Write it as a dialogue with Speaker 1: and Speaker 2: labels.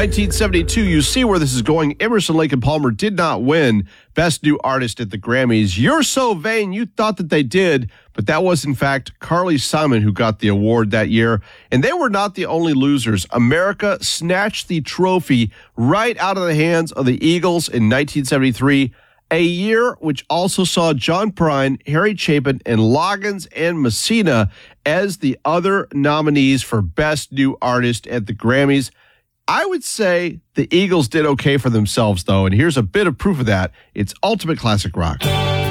Speaker 1: 1972, you see where this is going. Emerson, Lake and Palmer did not win Best New Artist at the Grammys. You're So Vain, you thought that they did, but that was, in fact, Carly Simon who got the award that year. And they were not the only losers. America snatched the trophy right out of the hands of the Eagles in 1973, a year which also saw John Prine, Harry Chapin, and Loggins and Messina as the other nominees for Best New Artist at the Grammys. I would say the Eagles did okay for themselves, though, and here's a bit of proof of that. It's Ultimate Classic Rock.